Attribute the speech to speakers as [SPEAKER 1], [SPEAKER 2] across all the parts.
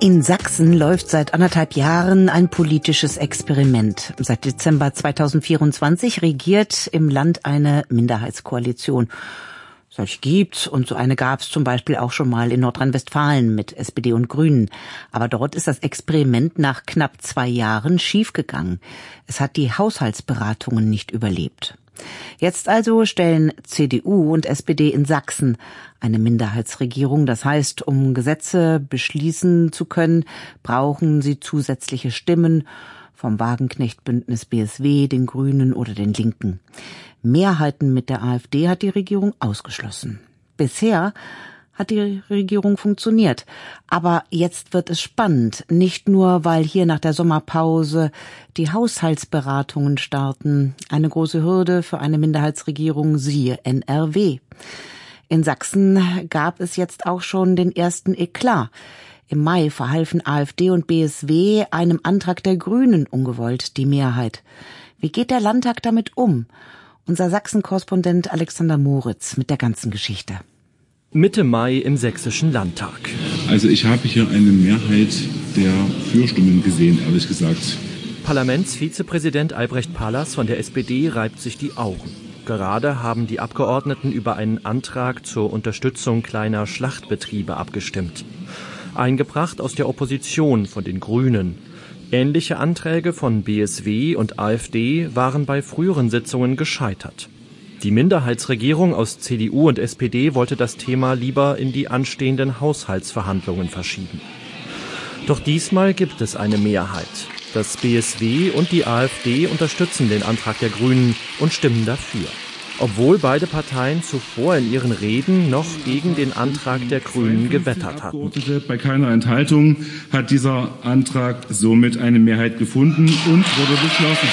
[SPEAKER 1] In Sachsen läuft seit 1,5 Jahren ein politisches Experiment. Seit Dezember 2024 regiert im Land eine Minderheitskoalition. Solche gibt's und so eine gab's zum Beispiel auch schon mal in Nordrhein-Westfalen mit SPD und Grünen. Aber dort ist das Experiment nach knapp 2 Jahren schiefgegangen. Es hat die Haushaltsberatungen nicht überlebt. Jetzt also stellen CDU und SPD in Sachsen eine Minderheitsregierung. Das heißt, um Gesetze beschließen zu können, brauchen sie zusätzliche Stimmen vom Wagenknecht-Bündnis BSW, den Grünen oder den Linken. Mehrheiten mit der AfD hat die Regierung ausgeschlossen. Bisher hat die Regierung funktioniert. Aber jetzt wird es spannend. Nicht nur, weil hier nach der Sommerpause die Haushaltsberatungen starten. Eine große Hürde für eine Minderheitsregierung, siehe NRW. In Sachsen gab es jetzt auch schon den ersten Eklat. Im Mai verhalfen AfD und BSW einem Antrag der Grünen ungewollt die Mehrheit. Wie geht der Landtag damit um? Unser Sachsen-Korrespondent Alexander Moritz mit der ganzen Geschichte.
[SPEAKER 2] Mitte Mai im Sächsischen Landtag.
[SPEAKER 3] Also ich habe hier eine Mehrheit der Fürstimmen gesehen, ehrlich gesagt.
[SPEAKER 2] Parlamentsvizepräsident Albrecht Pallas von der SPD reibt sich die Augen. Gerade haben die Abgeordneten über einen Antrag zur Unterstützung kleiner Schlachtbetriebe abgestimmt. Eingebracht aus der Opposition von den Grünen. Ähnliche Anträge von BSW und AfD waren bei früheren Sitzungen gescheitert. Die Minderheitsregierung aus CDU und SPD wollte das Thema lieber in die anstehenden Haushaltsverhandlungen verschieben. Doch diesmal gibt es eine Mehrheit. Das BSW und die AfD unterstützen den Antrag der Grünen und stimmen dafür. Obwohl beide Parteien zuvor in ihren Reden noch gegen den Antrag der Grünen gewettert hatten.
[SPEAKER 3] Bei keiner Enthaltung hat dieser Antrag somit eine Mehrheit gefunden und wurde beschlossen.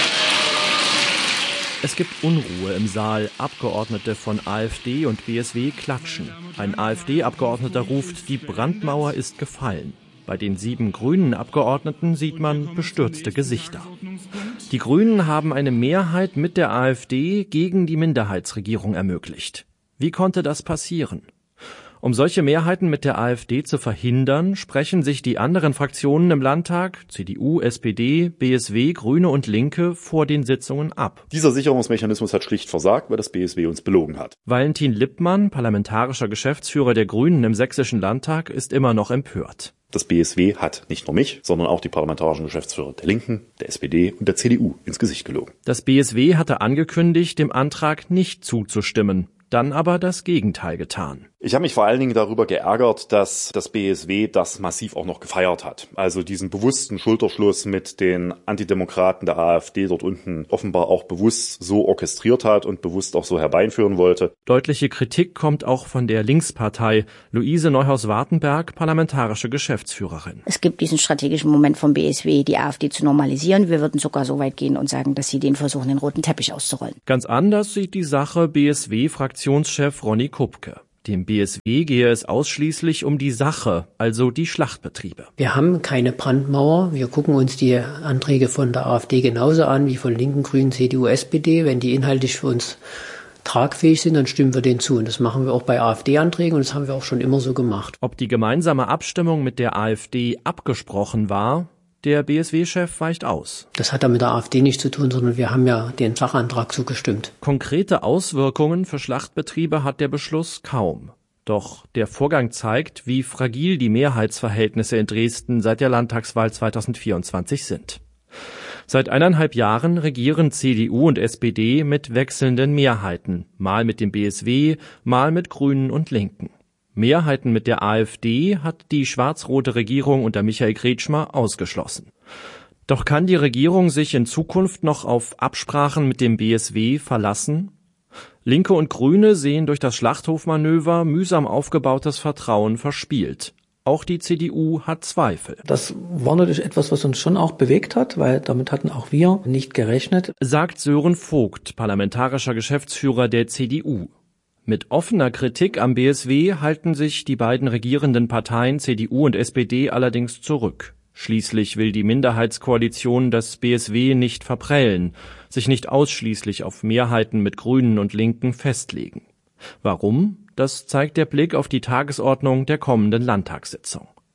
[SPEAKER 2] Es gibt Unruhe im Saal. Abgeordnete von AfD und BSW klatschen. Ein AfD-Abgeordneter ruft, die Brandmauer ist gefallen. Bei den 7 grünen Abgeordneten sieht man bestürzte Gesichter. Die Grünen haben eine Mehrheit mit der AfD gegen die Minderheitsregierung ermöglicht. Wie konnte das passieren? Um solche Mehrheiten mit der AfD zu verhindern, sprechen sich die anderen Fraktionen im Landtag, CDU, SPD, BSW, Grüne und Linke, vor den Sitzungen ab.
[SPEAKER 4] Dieser Sicherungsmechanismus hat schlicht versagt, weil das BSW uns belogen hat.
[SPEAKER 2] Valentin Lippmann, parlamentarischer Geschäftsführer der Grünen im Sächsischen Landtag, ist immer noch empört.
[SPEAKER 4] Das BSW hat nicht nur mich, sondern auch die parlamentarischen Geschäftsführer der Linken, der SPD und der CDU ins Gesicht gelogen.
[SPEAKER 2] Das BSW hatte angekündigt, dem Antrag nicht zuzustimmen. Dann aber das Gegenteil getan.
[SPEAKER 4] Ich habe mich vor allen Dingen darüber geärgert, dass das BSW das massiv auch noch gefeiert hat. Also diesen bewussten Schulterschluss mit den Antidemokraten der AfD dort unten offenbar auch bewusst so orchestriert hat und bewusst auch so herbeiführen wollte.
[SPEAKER 2] Deutliche Kritik kommt auch von der Linkspartei. Luise Neuhaus-Wartenberg, parlamentarische Geschäftsführerin.
[SPEAKER 5] Es gibt diesen strategischen Moment vom BSW, die AfD zu normalisieren. Wir würden sogar so weit gehen und sagen, dass sie den versuchen, den roten Teppich auszurollen.
[SPEAKER 2] Ganz anders sieht die Sache BSW-Fraktionschef Ronny Kupke. Dem BSW gehe es ausschließlich um die Sache, also die Schlachtbetriebe.
[SPEAKER 6] Wir haben keine Brandmauer. Wir gucken uns die Anträge von der AfD genauso an wie von Linken, Grünen, CDU, SPD. Wenn die inhaltlich für uns tragfähig sind, dann stimmen wir denen zu. Und das machen wir auch bei AfD-Anträgen und das haben wir auch schon immer so gemacht.
[SPEAKER 2] Ob die gemeinsame Abstimmung mit der AfD abgesprochen war? Der BSW-Chef weicht aus.
[SPEAKER 6] Das hat da mit der AfD nichts zu tun, sondern wir haben ja den Sachantrag zugestimmt.
[SPEAKER 2] Konkrete Auswirkungen für Schlachtbetriebe hat der Beschluss kaum. Doch der Vorgang zeigt, wie fragil die Mehrheitsverhältnisse in Dresden seit der Landtagswahl 2024 sind. Seit 1,5 Jahren regieren CDU und SPD mit wechselnden Mehrheiten, mal mit dem BSW, mal mit Grünen und Linken. Mehrheiten mit der AfD hat die schwarz-rote Regierung unter Michael Kretschmer ausgeschlossen. Doch kann die Regierung sich in Zukunft noch auf Absprachen mit dem BSW verlassen? Linke und Grüne sehen durch das Schlachthofmanöver mühsam aufgebautes Vertrauen verspielt. Auch die CDU hat Zweifel.
[SPEAKER 7] Das war natürlich etwas, was uns schon auch bewegt hat, weil damit hatten auch wir nicht gerechnet,
[SPEAKER 2] sagt Sören Vogt, parlamentarischer Geschäftsführer der CDU. Mit offener Kritik am BSW halten sich die beiden regierenden Parteien CDU und SPD allerdings zurück. Schließlich will die Minderheitskoalition das BSW nicht verprellen, sich nicht ausschließlich auf Mehrheiten mit Grünen und Linken festlegen. Warum? Das zeigt der Blick auf die Tagesordnung der kommenden Landtagssitzung.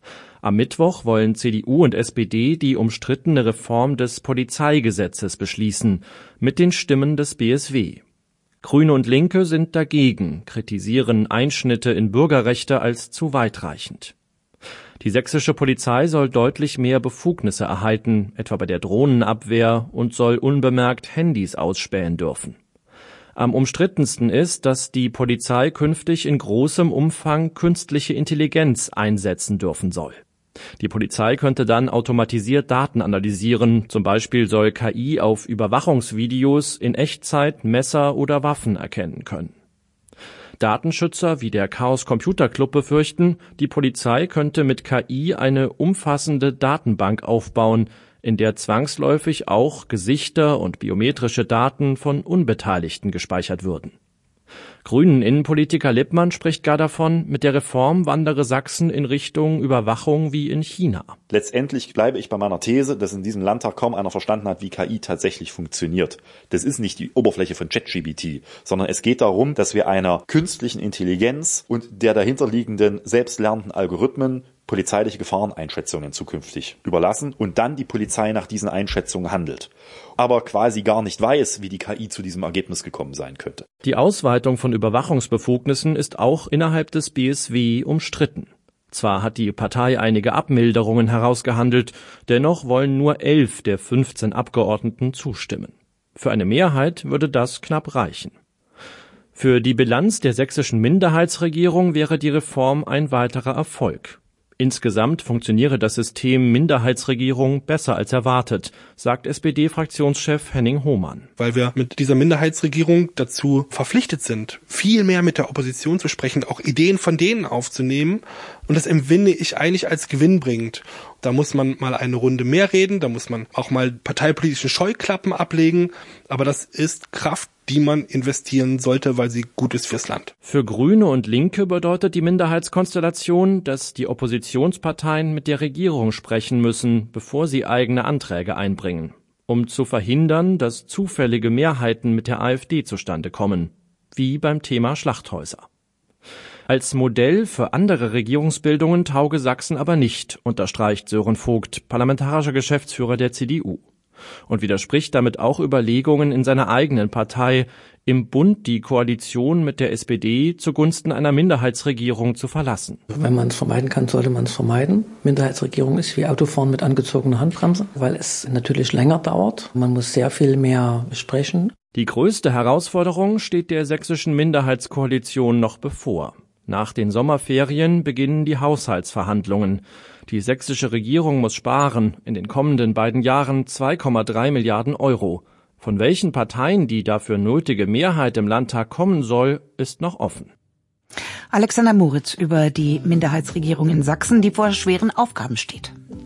[SPEAKER 2] Am Mittwoch wollen CDU und SPD die umstrittene Reform des Polizeigesetzes beschließen, mit den Stimmen des BSW. Grüne und Linke sind dagegen, kritisieren Einschnitte in Bürgerrechte als zu weitreichend. Die sächsische Polizei soll deutlich mehr Befugnisse erhalten, etwa bei der Drohnenabwehr, und soll unbemerkt Handys ausspähen dürfen. Am umstrittensten ist, dass die Polizei künftig in großem Umfang künstliche Intelligenz einsetzen dürfen soll. Die Polizei könnte dann automatisiert Daten analysieren, zum Beispiel soll KI auf Überwachungsvideos in Echtzeit Messer oder Waffen erkennen können. Datenschützer wie der Chaos Computer Club befürchten, die Polizei könnte mit KI eine umfassende Datenbank aufbauen, in der zwangsläufig auch Gesichter und biometrische Daten von Unbeteiligten gespeichert würden. Grünen-Innenpolitiker Lippmann spricht gar davon, mit der Reform wandere Sachsen in Richtung Überwachung wie in China.
[SPEAKER 4] Letztendlich bleibe ich bei meiner These, dass in diesem Landtag kaum einer verstanden hat, wie KI tatsächlich funktioniert. Das ist nicht die Oberfläche von ChatGPT, sondern es geht darum, dass wir einer künstlichen Intelligenz und der dahinterliegenden selbstlernenden Algorithmen polizeiliche Gefahreneinschätzungen zukünftig überlassen und dann die Polizei nach diesen Einschätzungen handelt, aber quasi gar nicht weiß, wie die KI zu diesem Ergebnis gekommen sein könnte.
[SPEAKER 2] Die Ausweitung von Überwachungsbefugnissen ist auch innerhalb des BSW umstritten. Zwar hat die Partei einige Abmilderungen herausgehandelt, dennoch wollen nur 11 der 15 Abgeordneten zustimmen. Für eine Mehrheit würde das knapp reichen. Für die Bilanz der sächsischen Minderheitsregierung wäre die Reform ein weiterer Erfolg. Insgesamt funktioniere das System Minderheitsregierung besser als erwartet, sagt SPD-Fraktionschef Henning Hohmann.
[SPEAKER 8] Weil wir mit dieser Minderheitsregierung dazu verpflichtet sind, viel mehr mit der Opposition zu sprechen, auch Ideen von denen aufzunehmen. Und das empfinde ich eigentlich als gewinnbringend. Da muss man mal eine Runde mehr reden, da muss man auch mal parteipolitischen Scheuklappen ablegen. Aber das ist Kraft, die man investieren sollte, weil sie gut ist fürs Land.
[SPEAKER 2] Für Grüne und Linke bedeutet die Minderheitskonstellation, dass die Oppositionsparteien mit der Regierung sprechen müssen, bevor sie eigene Anträge einbringen, um zu verhindern, dass zufällige Mehrheiten mit der AfD zustande kommen, wie beim Thema Schlachthäuser. Als Modell für andere Regierungsbildungen tauge Sachsen aber nicht, unterstreicht Sören Vogt, parlamentarischer Geschäftsführer der CDU. Und widerspricht damit auch Überlegungen in seiner eigenen Partei, im Bund die Koalition mit der SPD zugunsten einer Minderheitsregierung zu verlassen.
[SPEAKER 7] Wenn man es vermeiden kann, sollte man es vermeiden. Minderheitsregierung ist wie Autofahren mit angezogener Handbremse, weil es natürlich länger dauert. Man muss sehr viel mehr besprechen.
[SPEAKER 2] Die größte Herausforderung steht der sächsischen Minderheitskoalition noch bevor. Nach den Sommerferien beginnen die Haushaltsverhandlungen. Die sächsische Regierung muss sparen, in den kommenden beiden Jahren 2,3 Milliarden Euro. Von welchen Parteien die dafür nötige Mehrheit im Landtag kommen soll, ist noch offen.
[SPEAKER 1] Alexander Moritz über die Minderheitsregierung in Sachsen, die vor schweren Aufgaben steht.